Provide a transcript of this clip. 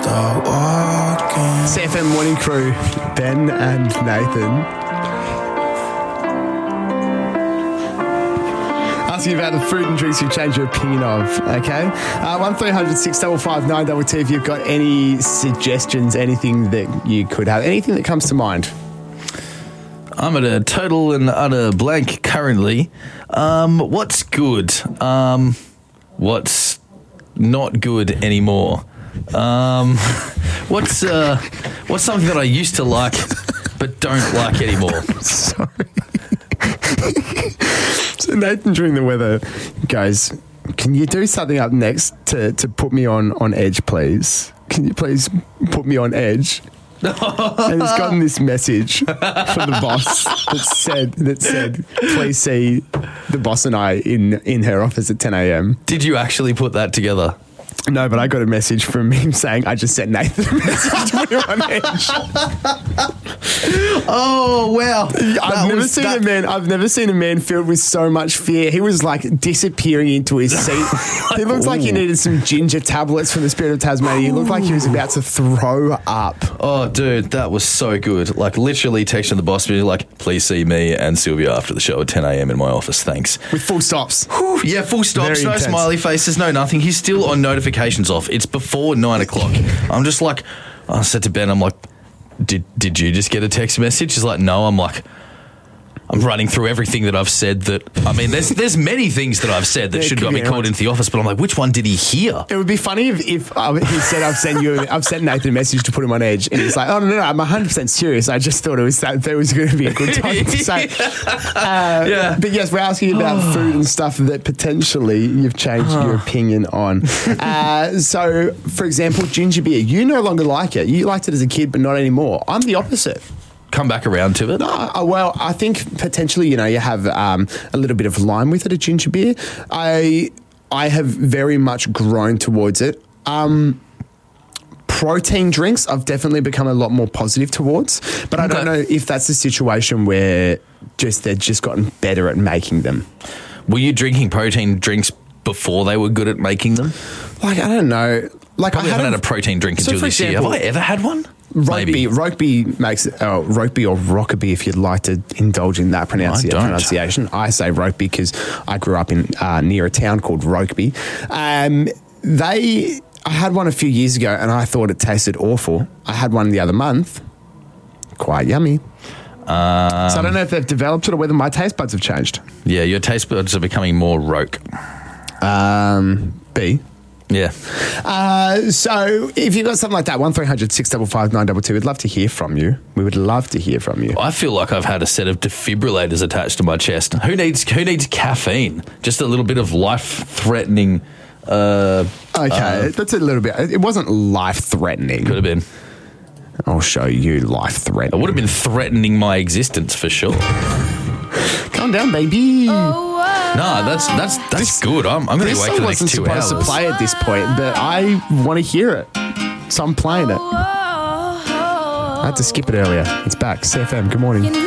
start walking. CFM Morning Crew, Ben and Nathan. Asking about the food and drinks you change your opinion of, okay? 1300 655 922 if you've got any suggestions, anything that you could have, anything that comes to mind. I'm at a total and utter blank currently. What's good? What's not good anymore? What's something that I used to like but don't like anymore? Sorry. So Nathan during the weather goes, can you do something up next to put me on edge, please? Can you please put me on edge? And he's gotten this message from the boss that said, please see the boss and I in her office at 10 a.m. Did you actually put that together? No, but I got a message from him saying I just sent Nathan a message to put him on edge. Oh wow! I've never seen a man filled with so much fear. He was like disappearing into his seat. He looked like he needed some ginger tablets from the Spirit of Tasmania. He looked like he was about to throw up. Oh, dude, that was so good. Like literally texting the boss, being like, "Please see me and Sylvia after the show at 10 a.m. in my office. Thanks." With full stops. Whew, yeah, full stops. Very no intense. smiley faces. No nothing. He's still on notifications off. It's before 9 o'clock. I'm just like, I said to Ben, I'm like, Did you just get a text message? He's like, no. I'm like, I'm running through everything that I've said there's many things that I've said that should got me called into the office, but I'm like, which one did he hear? It would be funny if he said, I've sent Nathan a message to put him on edge, and he's like, oh, no, I'm 100% serious. I just thought it was going to be a good time to say. Yeah. But yes, we're asking about food and stuff that potentially you've changed your opinion on. So, for example, ginger beer. You no longer like it. You liked it as a kid, but not anymore. I'm the opposite. Come back around to it. Well, I think potentially, you have a little bit of lime with it, a ginger beer. I have very much grown towards it. Protein drinks, I've definitely become a lot more positive towards, but I don't know if that's a situation where they've just gotten better at making them. Were you drinking protein drinks before they were good at making them? Like, I don't know. Like, I haven't had a protein drink until this year. Have I ever had one? Rugby makes it, rugby or rockaby if you'd like to indulge in that pronunciation. I say rugby because I grew up in near a town called Rokeby. I had one a few years ago and I thought it tasted awful. I had one the other month. Quite yummy. So I don't know if they've developed it or whether my taste buds have changed. Yeah, your taste buds are becoming more roke. B. Yeah. So if you've got something like that, 1300 655 922, we'd love to hear from you. We would love to hear from you. I feel like I've had a set of defibrillators attached to my chest. Who needs caffeine? Just a little bit of life-threatening... Okay, that's a little bit... It wasn't life-threatening. Could have been. I'll show you life-threatening. It would have been threatening my existence for sure. Calm down, baby. No, that's good. I'm going to be awake for the next 2 hours. This song wasn't supposed to play at this point, but I want to hear it. So I'm playing it. I had to skip it earlier. It's back. CFM, good morning.